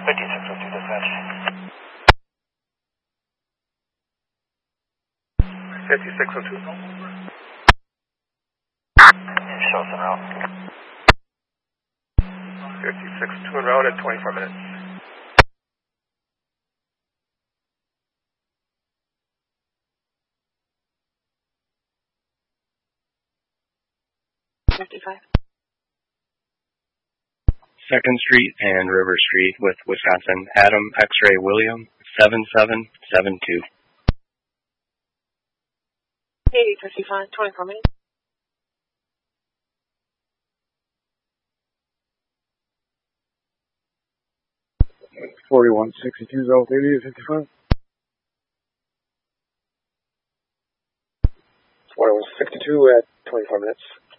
5602 dispatch. 5602. Show us en route. 5602 en route at 24 minutes. Second Street and River Street with Wisconsin. Adam X-Ray William 7772. 8055, 24 minutes. $41.62 South 8855. 4162 at 24 minutes.